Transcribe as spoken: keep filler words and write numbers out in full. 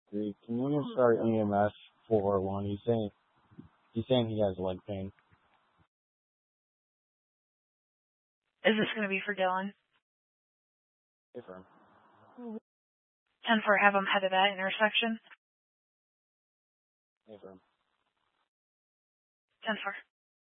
Three. Can you start E M S four one? He's saying he's saying he has leg pain. Is this going to be for Dylan? Different. ten four, have him head to that intersection. Different. ten four.